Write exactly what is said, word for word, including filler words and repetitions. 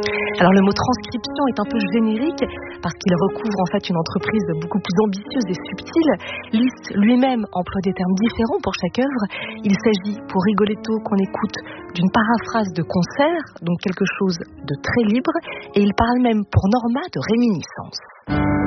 Alors le mot transcription est un peu générique parce qu'il recouvre en fait une entreprise beaucoup plus ambitieuse et subtile. Liszt lui-même emploie des termes différents pour chaque œuvre. Il s'agit pour Rigoletto qu'on écoute d'une paraphrase de concert, donc quelque chose de très libre, et il parle même pour Norma de réminiscence.